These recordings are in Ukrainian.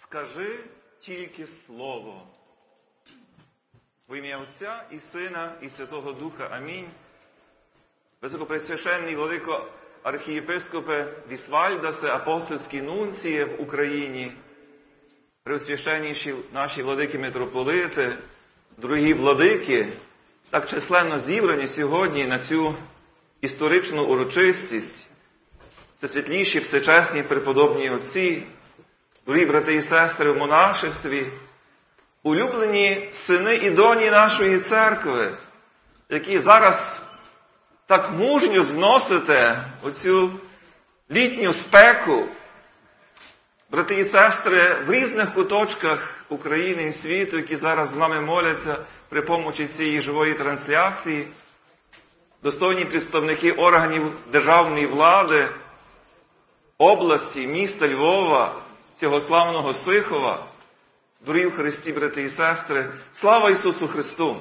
скажи тільки слово. В ім'я Отця і Сина, і Святого Духа. Амінь. Високопресвященний владико архієпископе Вісвальдасе, апостольський нунціє в Україні, преосвященніші наші владики митрополити, дорогі владики, так численно зібрані сьогодні на цю історичну урочистість, всесвітліші, всечесні преподобні отці, дорогі брати і сестри в монашестві, улюблені сини і доні нашої церкви, які зараз так мужньо зносите оцю літню спеку, брати і сестри в різних куточках України і світу, які зараз з нами моляться при помочі цієї живої трансляції, достойні представники органів державної влади, області, міста Львова, цього славного Сихова, дорогі в Христі, брати і сестри, слава Ісусу Христу!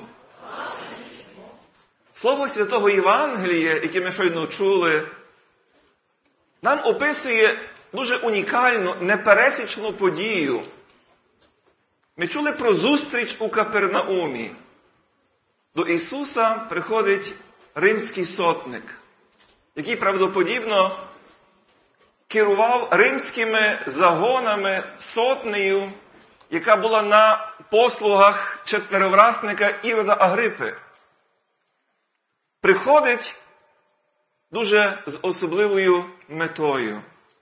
Слово Святого Євангелія, яке ми щойно чули, нам описує дуже унікальну, непересічну подію. Ми чули про зустріч у Капернаумі. До Ісуса приходить римський сотник, який правдоподібно керував римськими загонами, сотнею, яка була на послугах четвероврасника Ірода Агрипи. Приходить дуже з особливою метою.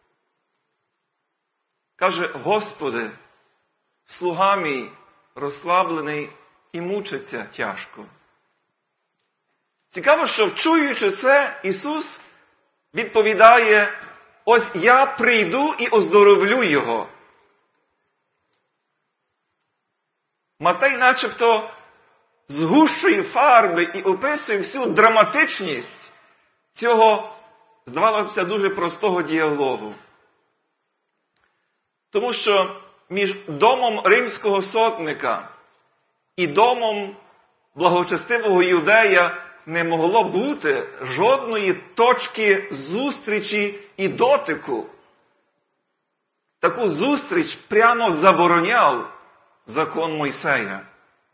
Каже: Господи, слуга мій розслаблений і мучиться тяжко. Цікаво, що чуючи це, Ісус відповідає: ось я прийду і оздоровлю його. Матей начебто згущує фарби і описує всю драматичність цього, здавалося, дуже простого діалогу. Тому що між домом римського сотника і домом благочестивого юдея не могло бути жодної точки зустрічі і дотику. Таку зустріч прямо забороняв закон Мойсея.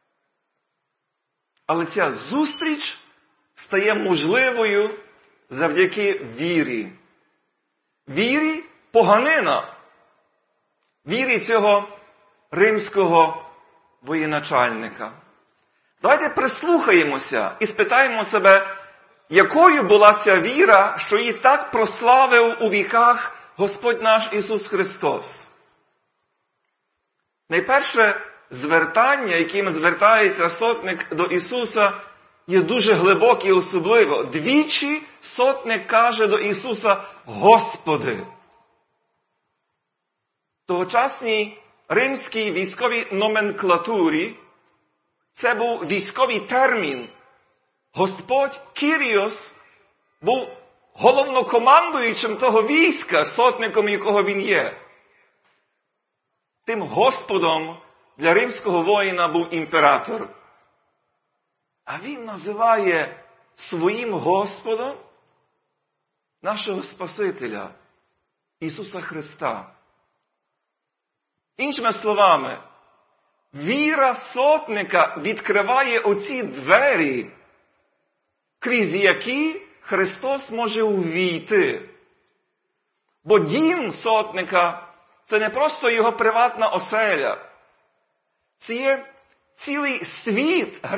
Але ця зустріч стає можливою завдяки вірі. Вірі поганина. Вірі цього римського воєначальника. Давайте прислухаємося і спитаємо себе, якою була ця віра, що її так прославив у віках Господь наш Ісус Христос. Найперше звертання, яким звертається сотник до Ісуса, є дуже глибоке і особливо. Двічі сотник каже до Ісуса: Господи. В тогочасній римській військовій номенклатурі це був військовий термін. Господь Кіріос був головнокомандуючим того війська, сотником якого він є. Тим Господом для римського воїна був імператор. А він називає своїм Господом нашого Спасителя, Ісуса Христа. Іншими словами, віра сотника відкриває оці двері, крізь які Христос може увійти. Бо дім сотника – це не просто його приватна оселя. Це є цілий світ